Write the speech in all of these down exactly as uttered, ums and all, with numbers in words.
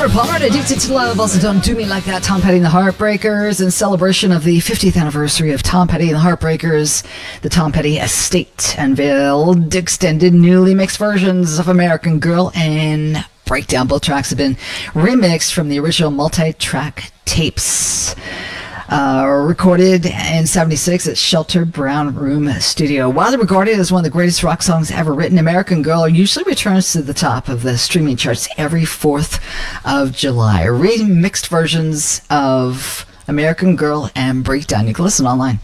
Oliver Palmer, Addicted to Love, also Don't Do Me Like That, Tom Petty and the Heartbreakers, in celebration of the fiftieth anniversary of Tom Petty and the Heartbreakers. The Tom Petty estate unveiled extended, newly mixed versions of American Girl and Breakdown. Both tracks have been remixed from the original multi-track tapes. Uh, recorded in seventy-six at Shelter Brown Room Studio. Widely regarded as one of the greatest rock songs ever written, American Girl usually returns to the top of the streaming charts every fourth of July. Remixed versions of American Girl and Breakdown. You can listen online.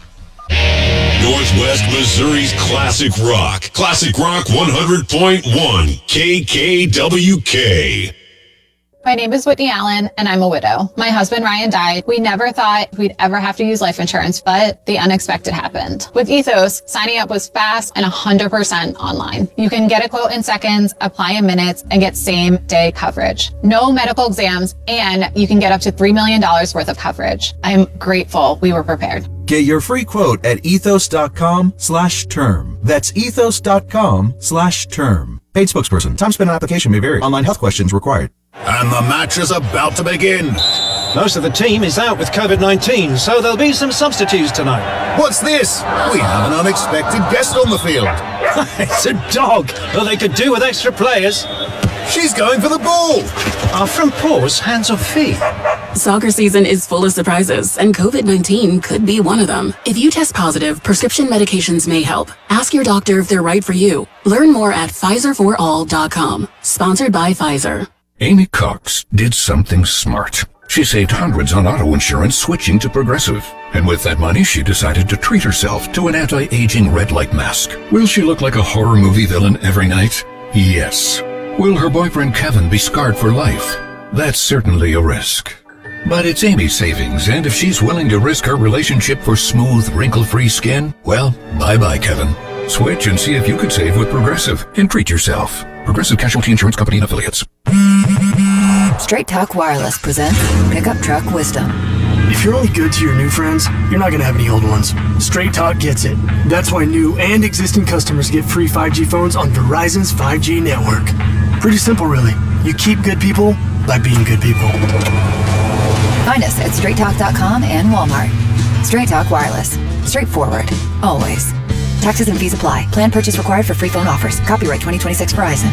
Northwest Missouri's classic rock. Classic Rock one hundred point one. K K W K. My name is Whitney Allen, and I'm a widow. My husband, Ryan, died. We never thought we'd ever have to use life insurance, but the unexpected happened. With Ethos, signing up was fast and one hundred percent online. You can get a quote in seconds, apply in minutes, and get same-day coverage. No medical exams, and you can get up to three million dollars worth of coverage. I'm grateful we were prepared. Get your free quote at ethos.com slash term. That's ethos.com slash term. Paid spokesperson. Time spent on application may vary. Online health questions required. And the match is about to begin. Most of the team is out with covid nineteen, so there'll be some substitutes tonight. What's this? We have an unexpected guest on the field. It's a dog. Well, they could do with extra players. She's going for the ball. Our front paws, hands or feet. Soccer season is full of surprises, and covid nineteen could be one of them. If you test positive, prescription medications may help. Ask your doctor if they're right for you. Learn more at Pfizer for all dot com. Sponsored by Pfizer. Amy Cox did something smart. She saved hundreds on auto insurance switching to Progressive. And with that money, she decided to treat herself to an anti-aging red light mask. Will she look like a horror movie villain every night? Yes. Will her boyfriend Kevin be scarred for life? That's certainly a risk. But it's Amy's savings, and if she's willing to risk her relationship for smooth, wrinkle-free skin, well, bye-bye, Kevin. Switch and see if you could save with Progressive and treat yourself. Progressive Casualty Insurance Company and Affiliates. Straight Talk Wireless presents Pickup Truck Wisdom. If you're only good to your new friends, you're not going to have any old ones. Straight Talk gets it. That's why new and existing customers get free five G phones on Verizon's five G network. Pretty simple, really. You keep good people by being good people. Find us at straight talk dot com and Walmart. Straight Talk Wireless. Straightforward. Always. Taxes and fees apply. Plan purchase required for free phone offers. Copyright twenty twenty-six Verizon.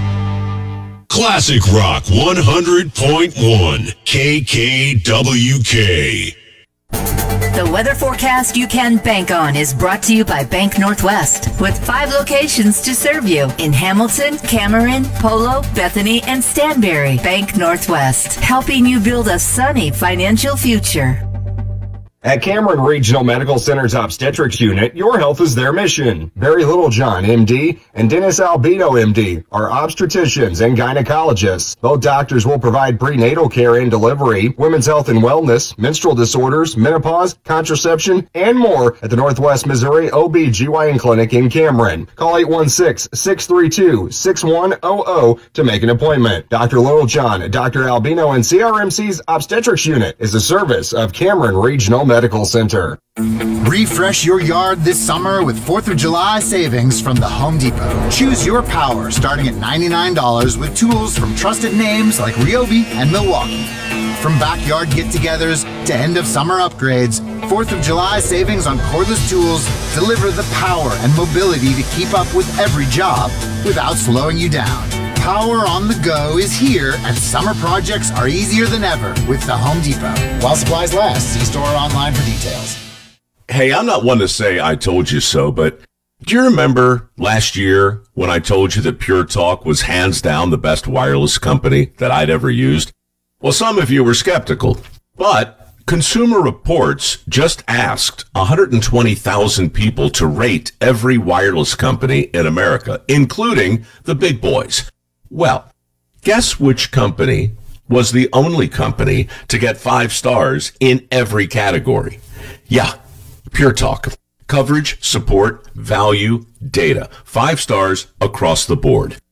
Classic Rock one hundred point one. K K W K. The weather forecast you can bank on is brought to you by Bank Northwest, with five locations to serve you in Hamilton, Cameron, Polo, Bethany, and Stanberry. Bank Northwest, helping you build a sunny financial future. At Cameron Regional Medical Center's Obstetrics Unit, your health is their mission. Barry Littlejohn, M D, and Dennis Albino, M D, are obstetricians and gynecologists. Both doctors will provide prenatal care and delivery, women's health and wellness, menstrual disorders, menopause, contraception, and more at the Northwest Missouri O B G Y N Clinic in Cameron. Call eight one six, six three two, six one zero zero to make an appointment. Doctor Littlejohn, Doctor Albino, and C R M C's Obstetrics Unit is a service of Cameron Regional Medical Center. Refresh your yard this summer with fourth of July savings from the Home Depot. Choose your power starting at ninety-nine dollars with tools from trusted names like Ryobi and Milwaukee. From backyard get-togethers to end-of-summer upgrades, fourth of July savings on cordless tools deliver the power and mobility to keep up with every job without slowing you down. Power on the go is here, and summer projects are easier than ever with the Home Depot. While supplies last, see store or online for details. Hey, I'm not one to say I told you so, but do you remember last year when I told you that Pure Talk was hands down the best wireless company that I'd ever used? Well, some of you were skeptical, but Consumer Reports just asked one hundred twenty thousand people to rate every wireless company in America, including the big boys. Well, guess which company was the only company to get five stars in every category? Yeah, Pure Talk. Coverage, support, value, data. Five stars across the board.